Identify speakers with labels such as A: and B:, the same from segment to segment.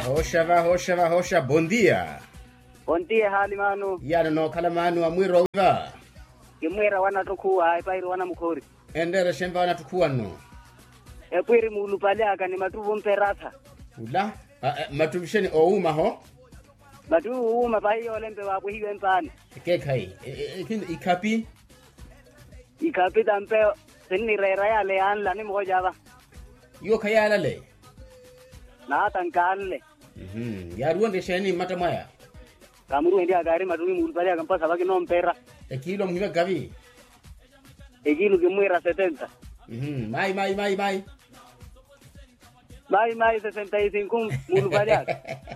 A: Hosha, bom dia.
B: Bom dia hali manu.
A: Yana no kala manu amwiro wiva.
B: Kimwera wana tukua haipairi wana mkori.
A: Endere shemba wana tukua no.
B: Ekwiri mulu paliaka ni matuvu mperata.
A: Ula? Matuvisheni ouma ho?
B: Matuvu uuma pahi olempe wapu hiwe mpani.
A: Kekai. Ikapi?
B: Ikapi tampeo. Sini rera ya leanla ni mkojava.
A: Yo kaya lale?
B: Na hata nkaale.
A: Yaruande sheni matamaya?
B: Kamuru hindi agari matuvu mulu paliaka mpasa waki no mpera.
A: Ekilo mhiva gavi?
B: Ekilo kimwera 70.
A: Mai.
B: Mai 65 mulu paliaka.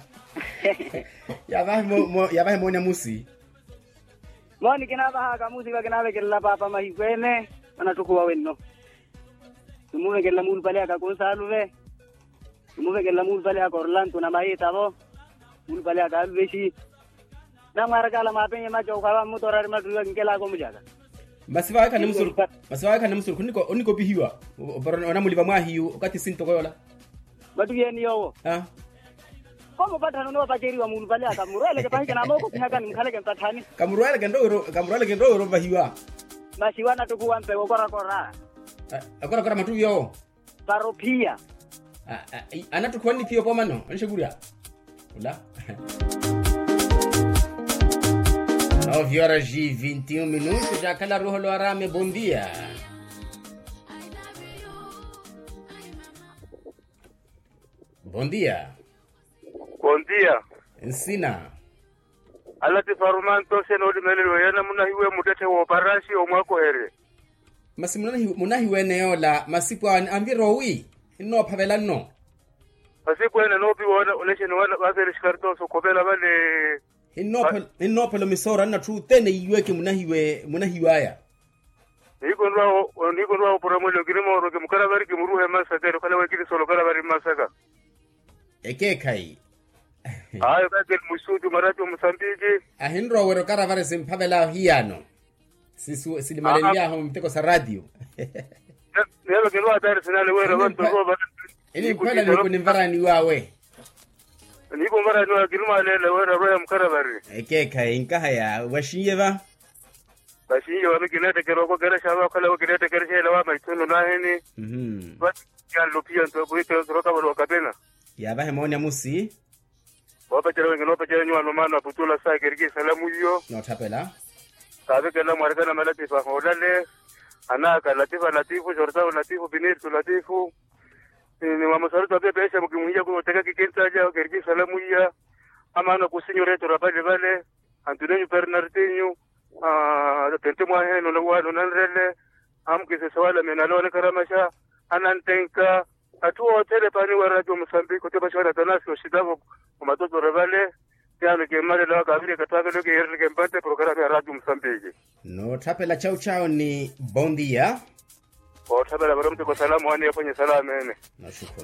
A: Yabahe monya musi.
B: Moni kinaba haka musi wa kinabe kila papa mahikwene. Wana tukuwa wenno. Tumuwe kila mulu paliaka kunsaluve. Tumuwe kila mulu paliaka Orlando na mahita bo. Mulu paliaka alveshi. Na marakala mapenye macho ukawa mutorari matuwa nkela komujaga.
A: Masiwa ka namusuru kuniko bihiwa. Ona muliva mwahiyu ukati sinto koyola.
B: Batu yeni yowo. Komo patano no pajeri wa mulu paliaka murwele ke pahike na moko pinaka ni mkale ke mtatani.
A: Kamurwele gendoro bahiwa.
B: Masiwana tukuwa mpe kora.
A: Akora matu yo.
B: Paropia.
A: Anatukuwa ni pio pomano. Anishaguria. Ula. 9h21, já cala roho lo arame, bom dia. Bom dia.
C: Bom dia.
A: Ensina.
C: Alati farumanto senodi menelo yana munahiwe mutete wo parashi o mwako here.
A: Masi munahiwe neola masipo ambirowi no pavela no.
C: Masipo ene no bi wona ulesheni wana basere shikarto so kobela bale
A: Inopelo misora na true tene yiweke munahiwaya.
C: Niko nwa programu kirimo roke mukara bari kimuruhe masaka kala wakili solo kala bari masaka.
A: Ekekai.
C: Ayo kake musudu maracho Msambiki.
A: Ahinro wero kara bari simpavela hiano. Silimalendia ho mteko sa radio.
C: Nelo kinwa tayari sinale wero bantu roba.
A: Ini kwela niko nimvarani wawe.
C: Niko mara nwa kiruma lele wera roya mkarabari.
A: Ekekai inkahaya washiyeva.
C: Bashiye wa mikinete keroko kera shaba kala wakinete kera shela wa maituno na heni. Basi kan lopia ndo kuite roka balo kabena.
A: Yabahe monya musi.
C: Wapa chero ngino pa chero nywa no mana putula sa keriki salamu yo.
A: No tapela.
C: Sabe kala markana malati fa hodale. Anaka latifu jorta latifu binir latifu. Ni mama saruta pepe esha mkimuhia kwa teka kikenta aja keriki salamu ya. Amana kusinyoreto rabale vale. Antonio Bernardinho. Tente mwahe no wano nanrele amkise sawala menalone karamasha anantenka atu hotel pani warajo Msambiki te bashara tanasi shidavo matoto revale yana ke male la kabire kataka lo ke yerle ke mpate programa ya radio Msambiki
A: no tapela chao ni bon dia
C: o tapela baromte kwa salamu wani afanye salamu ene
A: nashukuru.